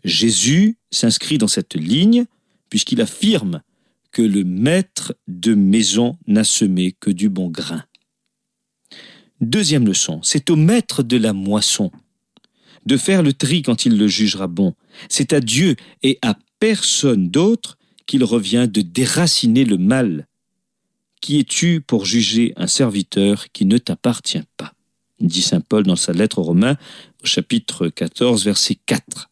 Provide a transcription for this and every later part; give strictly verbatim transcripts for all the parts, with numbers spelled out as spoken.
Jésus s'inscrit dans cette ligne puisqu'il affirme que le maître de maison n'a semé que du bon grain. Deuxième leçon, c'est au maître de la moisson de faire le tri quand il le jugera bon. C'est à Dieu et à personne d'autre qu'il revient de déraciner le mal. Qui es-tu pour juger un serviteur qui ne t'appartient pas ? Dit saint Paul dans sa lettre aux Romains, au chapitre quatorze, verset quatre.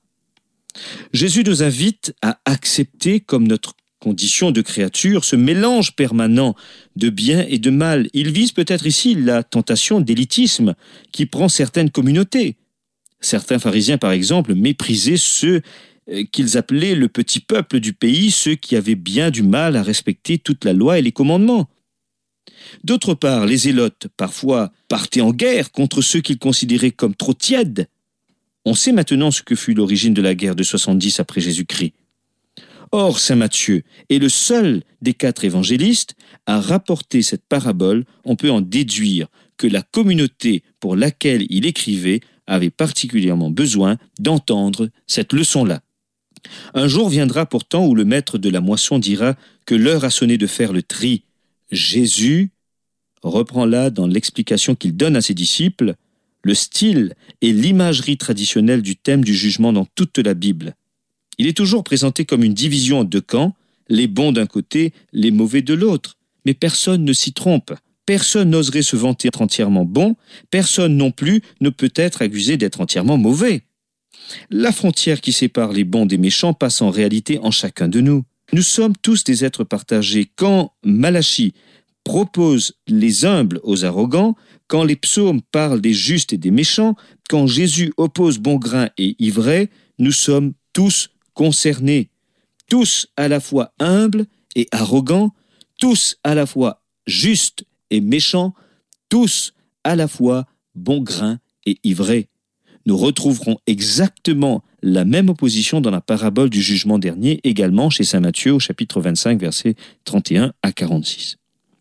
Jésus nous invite à accepter comme notre condition de créature ce mélange permanent de bien et de mal. Il vise peut-être ici la tentation d'élitisme qui prend certaines communautés. Certains pharisiens, par exemple, méprisaient ceux qu'ils appelaient le petit peuple du pays, ceux qui avaient bien du mal à respecter toute la loi et les commandements. D'autre part, les zélotes, parfois, partaient en guerre contre ceux qu'ils considéraient comme trop tièdes. On sait maintenant ce que fut l'origine de la guerre de soixante-dix après Jésus-Christ. Or, saint Matthieu est le seul des quatre évangélistes à rapporter cette parabole. On peut en déduire que la communauté pour laquelle il écrivait avait particulièrement besoin d'entendre cette leçon-là. Un jour viendra pourtant où le maître de la moisson dira que l'heure a sonné de faire le tri. Jésus reprend là, dans l'explication qu'il donne à ses disciples, le style et l'imagerie traditionnelle du thème du jugement dans toute la Bible. Il est toujours présenté comme une division en deux camps, les bons d'un côté, les mauvais de l'autre. Mais personne ne s'y trompe. Personne n'oserait se vanter d'être entièrement bon, personne non plus ne peut être accusé d'être entièrement mauvais. La frontière qui sépare les bons des méchants passe en réalité en chacun de nous. Nous sommes tous des êtres partagés. Quand Malachie propose les humbles aux arrogants, quand les psaumes parlent des justes et des méchants, quand Jésus oppose bon grain et ivraie, nous sommes tous concernés. Tous à la fois humbles et arrogants, tous à la fois justes et méchants, tous à la fois bon grain et ivraie. Nous retrouverons exactement la même opposition dans la parabole du jugement dernier, également chez saint Matthieu au chapitre vingt-cinq, versets trente et un à quarante-six.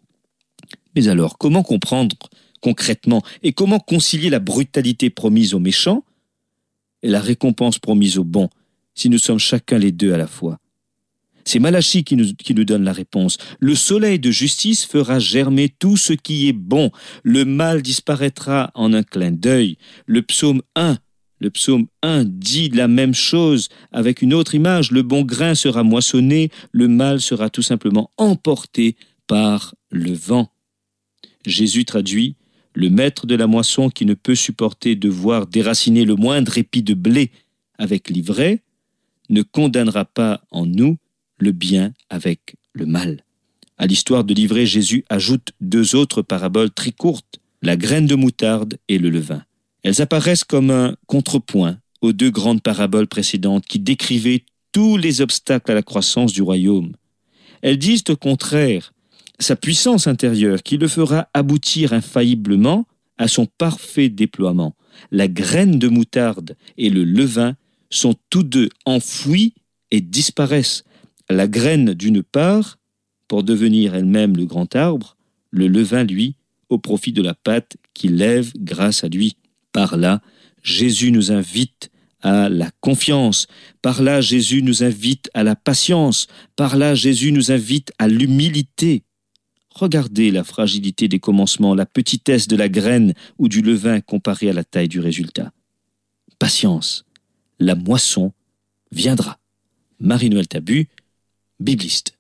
Mais alors, comment comprendre concrètement et comment concilier la brutalité promise aux méchants et la récompense promise aux bons, si nous sommes chacun les deux à la fois? C'est Malachie qui nous, qui nous donne la réponse. Le soleil de justice fera germer tout ce qui est bon. Le mal disparaîtra en un clin d'œil. Le psaume un, le psaume un dit la même chose avec une autre image. Le bon grain sera moissonné, le mal sera tout simplement emporté par le vent. Jésus traduit: le maître de la moisson qui ne peut supporter de voir déraciner le moindre épi de blé avec l'ivraie ne condamnera pas en nous le bien avec le mal. À l'histoire de l'ivraie, Jésus ajoute deux autres paraboles très courtes, la graine de moutarde et le levain. Elles apparaissent comme un contrepoint aux deux grandes paraboles précédentes qui décrivaient tous les obstacles à la croissance du royaume. Elles disent au contraire sa puissance intérieure qui le fera aboutir infailliblement à son parfait déploiement. La graine de moutarde et le levain sont tous deux enfouis et disparaissent. La graine d'une part, pour devenir elle-même le grand arbre, le levain, lui, au profit de la pâte qui lève grâce à lui. Par là, Jésus nous invite à la confiance. Par là, Jésus nous invite à la patience. Par là, Jésus nous invite à l'humilité. Regardez la fragilité des commencements, la petitesse de la graine ou du levain comparée à la taille du résultat. Patience, la moisson viendra. Marie-Noël Tabu, bibliste.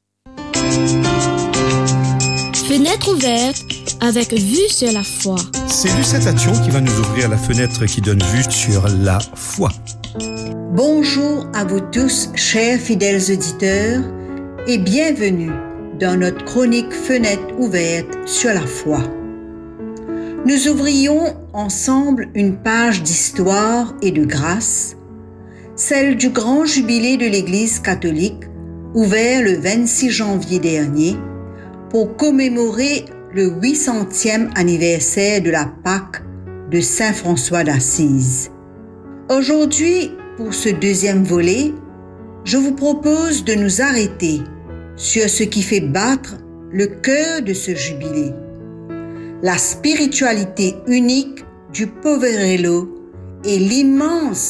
Fenêtre ouverte avec vue sur la foi. C'est Lucette Attion qui va nous ouvrir la fenêtre qui donne vue sur la foi. Bonjour à vous tous, chers fidèles auditeurs, et bienvenue dans notre chronique Fenêtre ouverte sur la foi. Nous ouvrions ensemble une page d'histoire et de grâce, celle du grand jubilé de l'Église catholique, ouvert le vingt-six janvier dernier pour commémorer le huit centième anniversaire de la Pâque de Saint François d'Assise. Aujourd'hui, pour ce deuxième volet, je vous propose de nous arrêter sur ce qui fait battre le cœur de ce jubilé, la spiritualité unique du Poverello et l'immense